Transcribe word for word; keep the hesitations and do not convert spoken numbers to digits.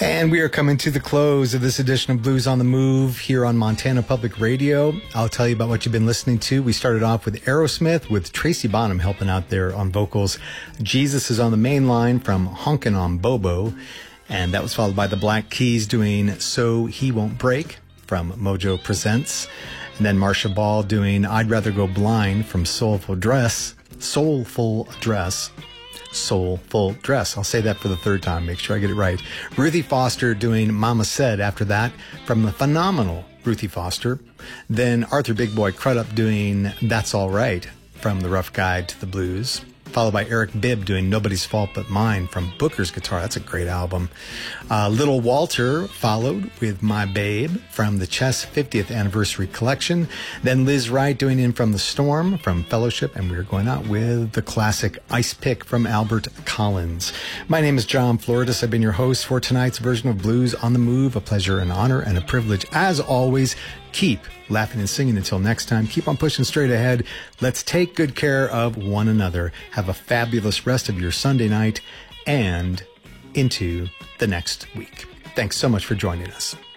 And we are coming to the close of this edition of Blues on the Move here on Montana Public Radio. I'll tell you about what you've been listening to. We started off with Aerosmith with Tracy Bonham helping out there on vocals. Jesus is on the main line from Honkin' on Bobo. And that was followed by the Black Keys doing So He Won't Break from Mojo Presents. And then Marsha Ball doing I'd Rather Go Blind from Soulful Dress. Soulful Dress. Soulful Dress. I'll say that for the third time. Make sure I get it right. Ruthie Foster doing Mama Said after that from the phenomenal Ruthie Foster. Then Arthur Big Boy Crudup doing That's All Right from The Rough Guide to the Blues. Followed by Eric Bibb doing Nobody's Fault But Mine from Booker's Guitar. That's a great album. Uh, Little Walter followed with My Babe from the Chess fiftieth Anniversary Collection. Then Liz Wright doing In From the Storm from Fellowship. And we're going out with the classic Ice Pick from Albert Collins. My name is John Floridas. I've been your host for tonight's version of Blues on the Move. A pleasure, an honor, and a privilege. As always, keep laughing and singing until next time. Keep on pushing straight ahead. Let's take good care of one another. Have a fabulous rest of your Sunday night and into the next week. Thanks so much for joining us.